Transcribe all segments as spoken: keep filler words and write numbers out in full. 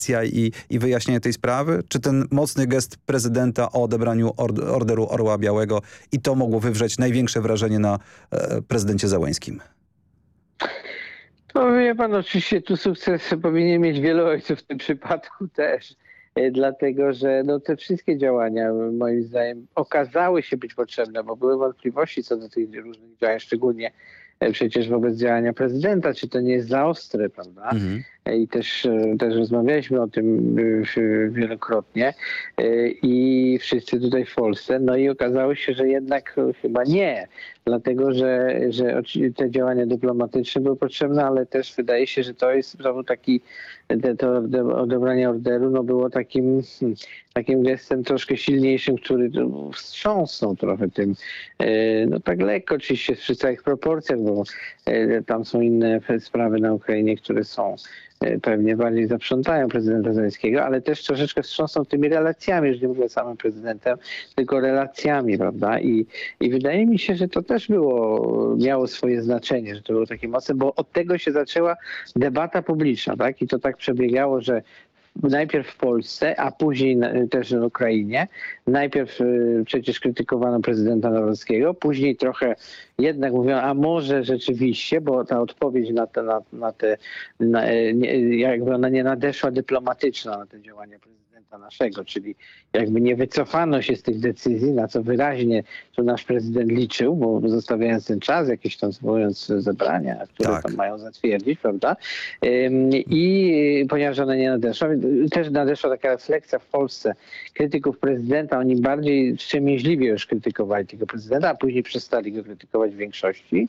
I, i wyjaśnienie tej sprawy? Czy ten mocny gest prezydenta o odebraniu Orderu Orła Białego i to mogło wywrzeć największe wrażenie na e, prezydencie Zełenskim? No wie pan, oczywiście tu sukces powinien mieć wielu ojców, w tym przypadku też. Dlatego, że no, te wszystkie działania moim zdaniem okazały się być potrzebne, bo były wątpliwości co do tych różnych działań, szczególnie przecież wobec działania prezydenta, czy to nie jest za ostre, prawda? Mhm. I też, też rozmawialiśmy o tym wielokrotnie i wszyscy tutaj w Polsce. No i okazało się, że jednak chyba nie, dlatego że, że te działania dyplomatyczne były potrzebne, ale też wydaje się, że to jest znowu taki, to odebranie orderu no było takim, takim gestem troszkę silniejszym, który wstrząsnął trochę tym, no tak lekko oczywiście przy całych proporcjach, bo tam są inne sprawy na Ukrainie, które są pewnie bardziej zaprzątają prezydenta Zełenskiego, ale też troszeczkę wstrząsną tymi relacjami, już nie mówię samym prezydentem, tylko relacjami, prawda? I, i wydaje mi się, że to też było, miało swoje znaczenie, że to było takie mocne, bo od tego się zaczęła debata publiczna, tak? I to tak przebiegało, że najpierw w Polsce, a później też w Ukrainie. Najpierw przecież krytykowano prezydenta Nawrockiego, później trochę jednak mówiono, a może rzeczywiście, bo ta odpowiedź na te, na, na te na, jakby ona nie nadeszła dyplomatyczna na te działania prezydenta naszego, czyli jakby nie wycofano się z tych decyzji, na co wyraźnie tu nasz prezydent liczył, bo zostawiając ten czas, jakieś tam zwołując zebrania, które tak. tam mają zatwierdzić, prawda? I ponieważ ona nie nadeszła, też nadeszła taka refleksja w Polsce krytyków prezydenta, oni bardziej wstrzemięźliwie już krytykowali tego prezydenta, a później przestali go krytykować w większości.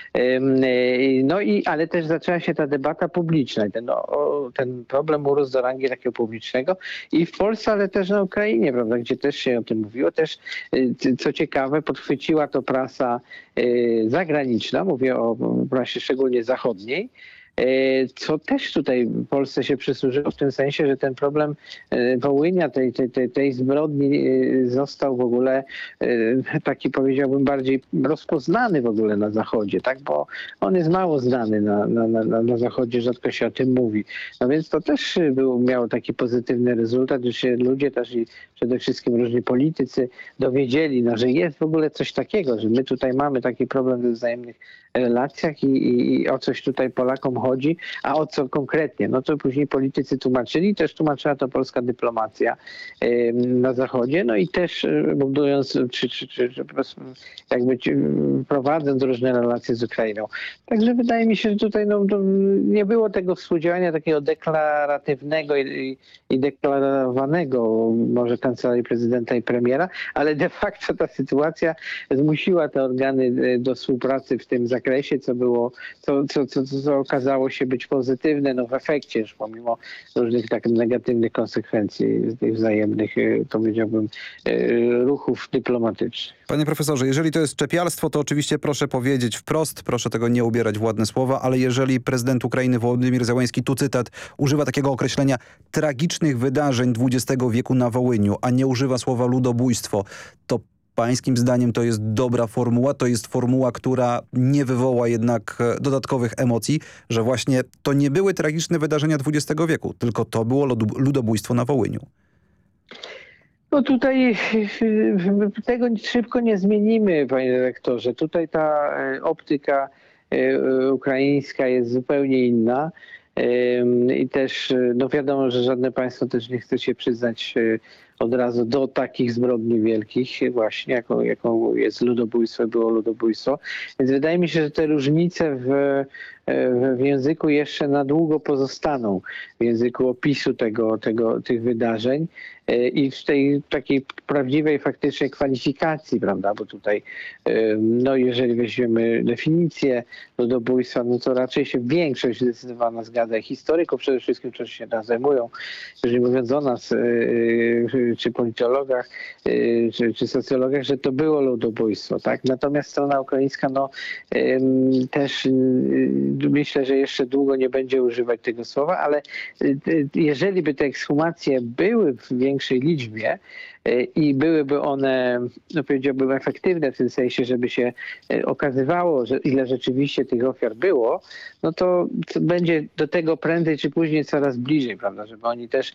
No i, ale też zaczęła się ta debata publiczna i ten, no, ten problem urósł do rangi takiego publicznego i w Polsce, ale też na Ukrainie, prawda, gdzie też się o tym mówiło. Też, co ciekawe, podchwyciła to prasa zagraniczna, mówię o prasie szczególnie zachodniej, co też tutaj w Polsce się przysłużyło w tym sensie, że ten problem Wołynia, tej, tej, tej, tej zbrodni został w ogóle taki, powiedziałbym, bardziej rozpoznany w ogóle na Zachodzie, tak? Bo on jest mało znany na, na, na, na Zachodzie, rzadko się o tym mówi. No więc to też był, miało taki pozytywny rezultat, że się ludzie też i przede wszystkim różni politycy dowiedzieli, no, że jest w ogóle coś takiego, że my tutaj mamy taki problem we wzajemnych relacjach i, i, i o coś tutaj Polakom chodzi, a o co konkretnie? No to później politycy tłumaczyli, też tłumaczyła to polska dyplomacja y, na Zachodzie, no i też y, budując, czy, czy, czy, czy jakby ci, prowadząc różne relacje z Ukrainą. Także wydaje mi się, że tutaj no, nie było tego współdziałania takiego deklaratywnego i, i deklarowanego może kancelarii prezydenta i premiera, ale de facto ta sytuacja zmusiła te organy do współpracy w tym zakresie, co było, co, co, co, co okazało się być pozytywne no w efekcie, już pomimo różnych tak negatywnych konsekwencji tych wzajemnych, powiedziałbym, ruchów dyplomatycznych. Panie profesorze, jeżeli to jest czepialstwo, to oczywiście proszę powiedzieć wprost, proszę tego nie ubierać w ładne słowa, ale jeżeli prezydent Ukrainy Wołodymyr Zełenski, tu cytat, używa takiego określenia tragicznych wydarzeń dwudziestego wieku na Wołyniu, a nie używa słowa ludobójstwo, to pańskim zdaniem to jest dobra formuła, to jest formuła, która nie wywoła jednak dodatkowych emocji, że właśnie to nie były tragiczne wydarzenia dwudziestego wieku, tylko to było ludobójstwo na Wołyniu. No tutaj tego szybko nie zmienimy, panie dyrektorze. Tutaj ta optyka ukraińska jest zupełnie inna. I też no wiadomo, że żadne państwo też nie chce się przyznać od razu do takich zbrodni wielkich właśnie, jaką, jaką jest ludobójstwo, było ludobójstwo. Więc wydaje mi się, że te różnice w, w języku jeszcze na długo pozostaną, w języku opisu tego, tego, tych wydarzeń i w tej takiej prawdziwej, faktycznej kwalifikacji, prawda, bo tutaj no jeżeli weźmiemy definicję ludobójstwa, no to raczej się większość zdecydowana zgadza. Historyków przede wszystkim, którzy się nas zajmują, już nie mówiąc o nas, czy, czy politologach, czy, czy socjologach, że to było ludobójstwo, tak? Natomiast strona ukraińska, no też myślę, że jeszcze długo nie będzie używać tego słowa, ale jeżeli by te ekshumacje były w większej liczbie i byłyby one, no powiedziałbym, efektywne w tym sensie, żeby się okazywało, że ile rzeczywiście tych ofiar było, no to będzie do tego prędzej czy później coraz bliżej, prawda, żeby oni też